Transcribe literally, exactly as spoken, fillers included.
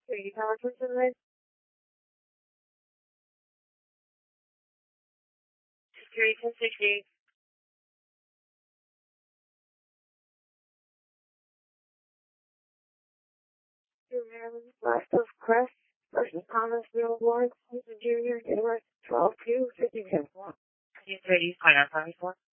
Security Tower tonight. Security ten sixty. Two Maryland, West of Crest, versus Thomas Mill Ward, Junior, North twelve two fifty-two. Can you say you find out for me for?